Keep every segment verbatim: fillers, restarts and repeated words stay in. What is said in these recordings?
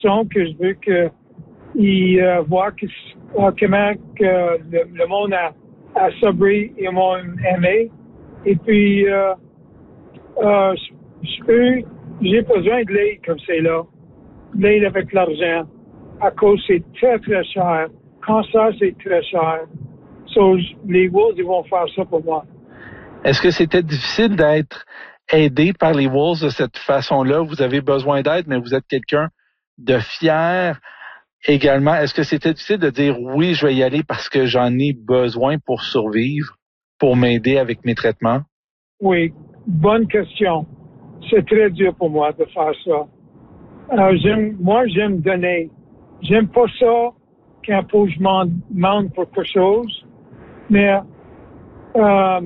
façon que je veux qu'ils euh, voient que, euh, comment que le, le monde à, à Sudbury, ils m'ont aimé. Et puis, euh, euh, je, je peux, j'ai besoin de l'aide comme c'est là. L'aide avec l'argent. À cause, c'est très, très cher. Cancer, c'est très cher. So, les Wolves, ils vont faire ça pour moi. Est-ce que c'était difficile d'être aidé par les Wolves de cette façon-là? Vous avez besoin d'aide, mais vous êtes quelqu'un de fier également. Est-ce que c'était difficile de dire oui, je vais y aller parce que j'en ai besoin pour survivre, pour m'aider avec mes traitements? Oui, bonne question. C'est très dur pour moi de faire ça. Euh, j'aime, moi, j'aime donner. J'aime pas ça quand faut que je demande pour quelque chose. Mais, euh,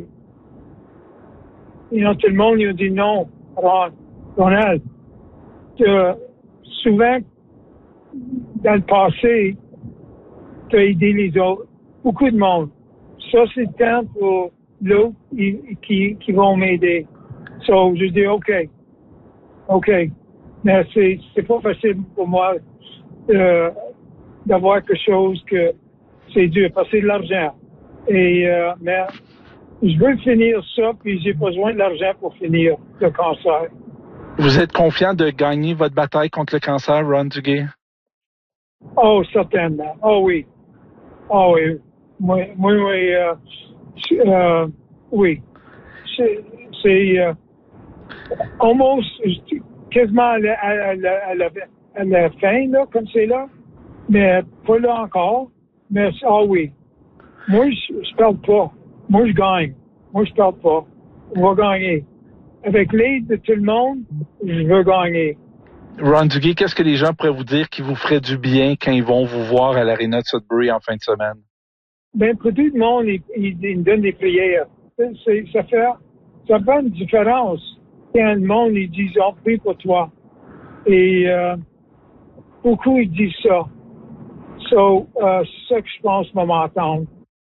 you know, tout le monde, il a dit non. Alors, Ronald, euh, souvent, dans le passé, tu as aidé les autres. Beaucoup de monde. Ça, c'est le temps pour l'autre qui, qui vont m'aider. So, je dis, OK. OK. Mais c'est, c'est pas facile pour moi euh, d'avoir quelque chose que c'est dur, parce que c'est de l'argent. Et, euh, mais je veux finir ça, puis j'ai besoin de l'argent pour finir le cancer. Vous êtes confiant de gagner votre bataille contre le cancer, Ron Duguay? Oh, certainement. Oh oui. Oh oui. Moi, moi, oui. Euh, euh, oui. C'est, c'est euh, almost, quasiment à la, à la, à la, à la fin, là, comme c'est là. Mais pas là encore. Mais, ah oh oui. Moi, je, je parle pas. Moi, je gagne. Moi, je parle pas. On va gagner. Avec l'aide de tout le monde, je veux gagner. Ron Duguay, qu'est-ce que les gens pourraient vous dire qui vous ferait du bien quand ils vont vous voir à l'Arena de Sudbury en fin de semaine? Ben, pour tout le monde, ils, ils, ils me donnent des prières. C'est, ça fait, ça fait une différence quand le monde, ils disent, on prie pour toi. Et, euh, beaucoup, ils disent ça. So, euh, c'est ça que je pense m'entendre.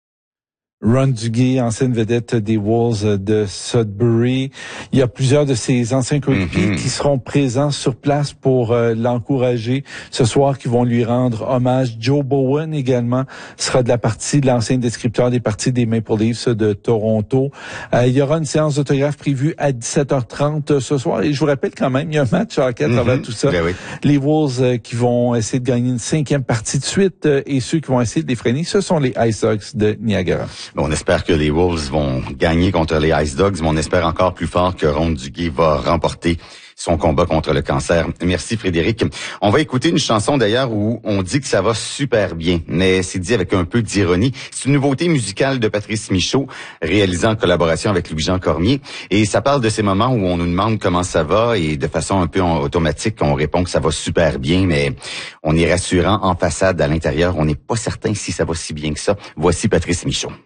Ron Duguay, ancienne vedette des Wolves de Sudbury. Il y a plusieurs de ses anciens coéquipiers mm-hmm. qui seront présents sur place pour euh, l'encourager ce soir, qui vont lui rendre hommage. Joe Bowen également sera de la partie de l'ancien descripteur des parties des Maple Leafs de Toronto. Euh, il y aura une séance d'autographe prévue à dix-sept heures trente ce soir. Et je vous rappelle quand même, il y a un match hockey à travers mm-hmm. tout ça. Ben oui. Les Wolves euh, qui vont essayer de gagner une cinquième partie de suite euh, et ceux qui vont essayer de les freiner, ce sont les Ice Dogs de Niagara. On espère que les Wolves vont gagner contre les Ice Dogs, mais on espère encore plus fort que Ron Duguay va remporter son combat contre le cancer. Merci Frédéric. On va écouter une chanson d'ailleurs où on dit que ça va super bien, mais c'est dit avec un peu d'ironie. C'est une nouveauté musicale de Patrice Michaud, réalisée en collaboration avec Louis-Jean Cormier. Et ça parle de ces moments où on nous demande comment ça va et de façon un peu automatique, on répond que ça va super bien, mais on est rassurant en façade, à l'intérieur, on n'est pas certain si ça va si bien que ça. Voici Patrice Michaud.